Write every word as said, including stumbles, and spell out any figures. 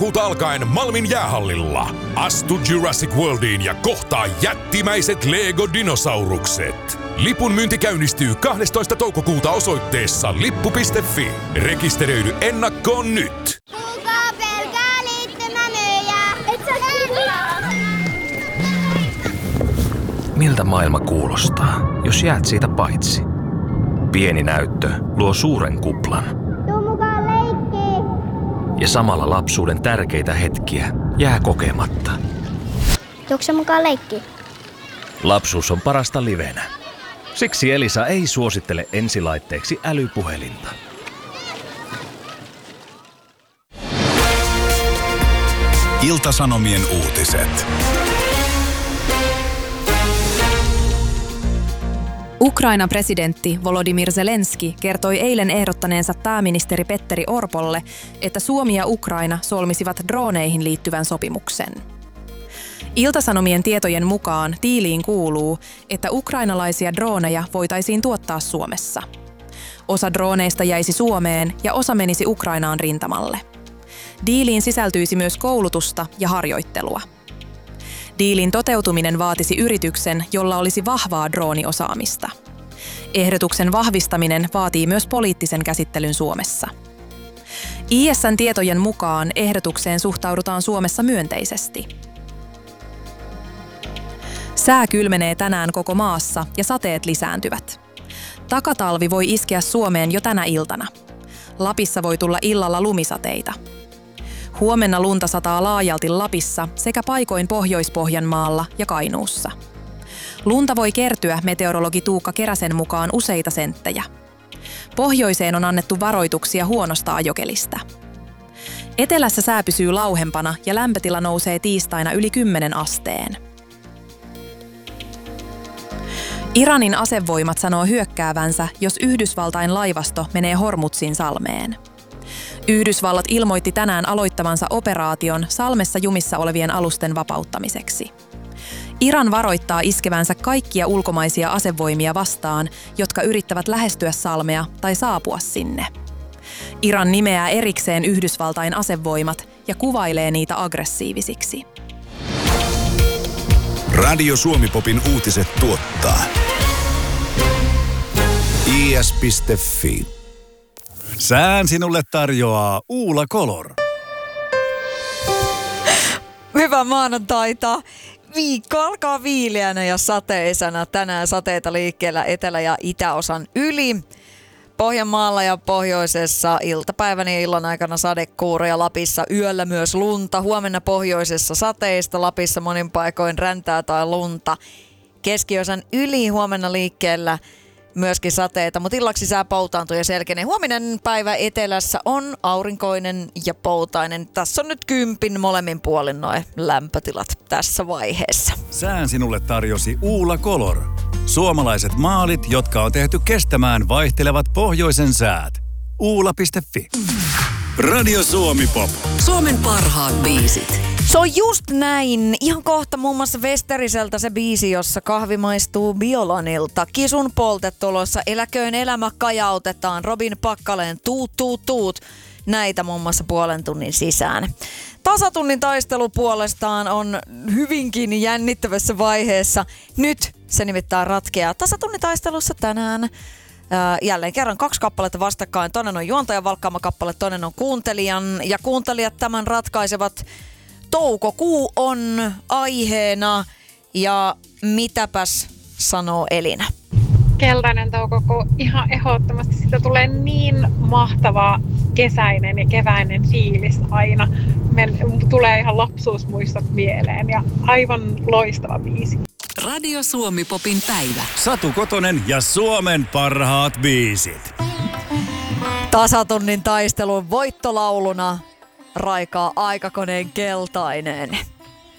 toukokuuta alkaen Malmin jäähallilla. Astu Jurassic Worldiin ja kohtaa jättimäiset Lego-dinosaurukset. Lipun myynti käynnistyy kahdestoista toukokuuta osoitteessa lippu piste fi. Rekisteröidy ennakkoon nyt. Kuulkaa pelkää liittymämyyjää. Et sä Miltä maailma kuulostaa, jos jäät siitä paitsi? Pieni näyttö luo suuren kuplan. Tuu mukaan leikkiin. Ja samalla lapsuuden tärkeitä hetkiä jää kokematta. Tuutko sä mukaan leikkiin? Lapsuus on parasta livenä. Siksi Elisa ei suosittele ensilaitteeksi älypuhelinta. Ilta-Sanomien uutiset. Ukrainan presidentti Volodymyr Zelenski kertoi eilen ehdottaneensa pääministeri Petteri Orpolle, että Suomi ja Ukraina solmisivat drooneihin liittyvän sopimuksen. Ilta-Sanomien tietojen mukaan diiliin kuuluu, että ukrainalaisia drooneja voitaisiin tuottaa Suomessa. Osa drooneista jäisi Suomeen ja osa menisi Ukrainaan rintamalle. Diiliin sisältyisi myös koulutusta ja harjoittelua. Diilin toteutuminen vaatisi yrityksen, jolla olisi vahvaa drooniosaamista. Ehdotuksen vahvistaminen vaatii myös poliittisen käsittelyn Suomessa. I S:n tietojen mukaan ehdotukseen suhtaudutaan Suomessa myönteisesti. Sää kylmenee tänään koko maassa ja sateet lisääntyvät. Takatalvi voi iskeä Suomeen jo tänä iltana. Lapissa voi tulla illalla lumisateita. Huomenna lunta sataa laajalti Lapissa sekä paikoin Pohjois-Pohjanmaalla ja Kainuussa. Lunta voi kertyä meteorologi Tuukka Keräsen mukaan useita senttejä. Pohjoiseen on annettu varoituksia huonosta ajokelistä. Etelässä sää pysyy lauhempana ja lämpötila nousee tiistaina yli kymmenen asteen. Iranin asevoimat sanoo hyökkäävänsä, jos Yhdysvaltain laivasto menee Hormuzin salmeen. Yhdysvallat ilmoitti tänään aloittavansa operaation salmessa jumissa olevien alusten vapauttamiseksi. Iran varoittaa iskevänsä kaikkia ulkomaisia asevoimia vastaan, jotka yrittävät lähestyä salmea tai saapua sinne. Iran nimeää erikseen Yhdysvaltain asevoimat ja kuvailee niitä aggressiivisiksi. Radio Suomi-popin uutiset tuottaa i s piste fi. Sään sinulle tarjoaa Uula Color. Hyvää maanantaita. Viikko alkaa viileänä ja sateisena. Tänään sateita liikkeellä etelä- ja itäosan yli. Pohjanmaalla ja pohjoisessa iltapäivän ja illan aikana sadekuuroja, Lapissa yöllä myös lunta. Huomenna pohjoisessa sateista, Lapissa monin paikoin räntää tai lunta. Keskiosan yli huomenna liikkeellä myöskin sateita, mutta illaksi sää poutaantuu ja selkenee. Huominen päivä etelässä on aurinkoinen ja poutainen. Tässä on nyt kympin molemmin puolin noin lämpötilat tässä vaiheessa. Sään sinulle tarjosi Uula Color. Suomalaiset maalit, jotka on tehty kestämään vaihtelevat pohjoisen säät. Uula piste fi. Radio Suomi Pop. Suomen parhaat biisit. Se on just näin. Ihan kohta muun muassa Westeriseltä se biisi, jossa kahvi maistuu Biolanilta. Kisun poltetulossa Eläköön elämä kajautetaan. Robin Pakkaleen tuut tuut tuut. Näitä muun muassa puolen tunnin sisään. Tasatunnin taistelu puolestaan on hyvinkin jännittävässä vaiheessa. Nyt se nimittäin ratkeaa. Tasatunnin taistelussa tänään Ää, jälleen kerran kaksi kappaletta vastakkain. Toinen on juontajan valkkaama kappale, toinen on kuuntelijan. Ja kuuntelijat tämän ratkaisevat. Toukokuu on aiheena ja mitäpäs sanoo Elina? Keltainen toukokuu, ihan ehdottomasti. Siitä tulee niin mahtava kesäinen ja keväinen fiilis aina. Men, tulee ihan lapsuusmuistot mieleen ja aivan loistava biisi. Radio Suomi Popin päivä. Satu Kotonen ja Suomen parhaat biisit. Tasatunnin taistelun voittolauluna raikaa Aikakoneen Keltainen.